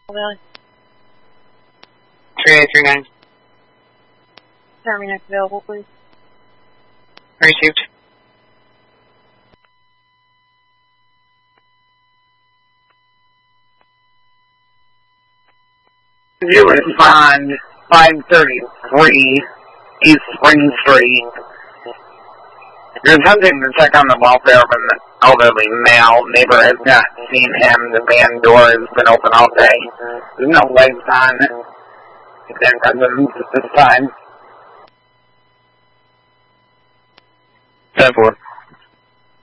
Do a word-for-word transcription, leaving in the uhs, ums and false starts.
Valley. three eight three nine. Army next available, please. Received. You respond five thirty-three East Spring Street. You're attempting to check on the welfare of an elderly male. Neighbor has not seen him. The van door has been open all day. There's no lights on. He's in residence at this time. ten four.